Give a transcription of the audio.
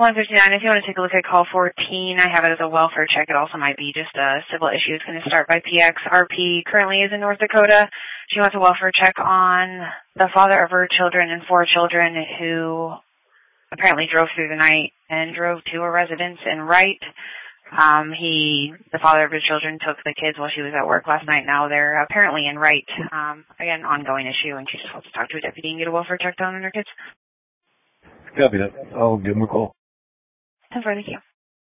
159, if you want to take a look at call 14, I have it as a welfare check. It also might be just a civil issue. It's going to start by PX. RP currently is in North Dakota. She wants a welfare check on the father of her children and 4 children who apparently drove through the night and drove to a residence in Wright. The father of his children took the kids while she was at work last night. Now they're apparently in Wright. Again, ongoing issue, and she just wants to talk to a deputy and get a welfare check done on her kids. Copy that. I'll give him a call. Thank you.